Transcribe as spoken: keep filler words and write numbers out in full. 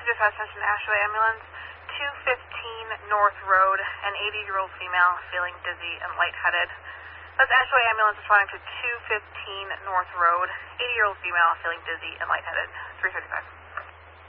Dispatch Station Ashway Ambulance, two fifteen North Road, an eighty-year-old female feeling dizzy and lightheaded. That's Ashway Ambulance responding to two fifteen North Road, eighty-year-old female feeling dizzy and lightheaded, three fifty-five.